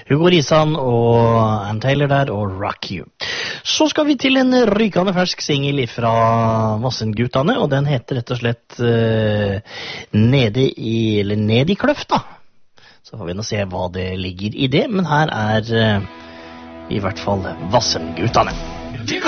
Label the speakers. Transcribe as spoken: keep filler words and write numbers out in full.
Speaker 1: Hugo Risan og Ann Taylor der, og Rock You. Så skal vi til en rykende fersk single fra Vassendgutane, og den heter rett og slett uh, Nede i, eller Ned i kløfta. Så får vi nå se hva det ligger i det, men her er uh, i hvert fall Vassendgutane.